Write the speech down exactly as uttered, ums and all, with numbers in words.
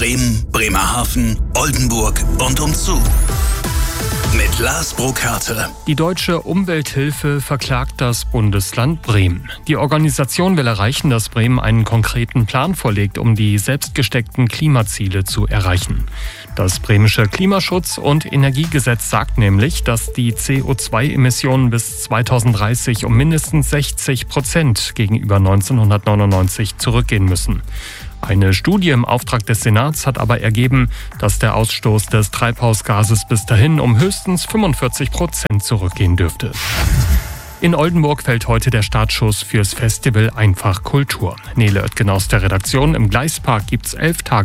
Bremen, Bremerhaven, Oldenburg und umzu. Mit Lars Burkhardt. Die Deutsche Umwelthilfe verklagt das Bundesland Bremen. Die Organisation will erreichen, dass Bremen einen konkreten Plan vorlegt, um die selbstgesteckten Klimaziele zu erreichen. Das bremische Klimaschutz- und Energiegesetz sagt nämlich, dass die C O zwei Emissionen bis zweitausenddreißig um mindestens sechzig Prozent gegenüber neunzehnhundertneunundneunzig zurückgehen müssen. Eine Studie im Auftrag des Senats hat aber ergeben, dass der Ausstoß des Treibhausgases bis dahin um höchstens fünfundvierzig Prozent zurückgehen dürfte. In Oldenburg fällt heute der Startschuss fürs Festival Einfach Kultur. Nele Oetgen aus der Redaktion. Im Gleispark gibt's elf Tage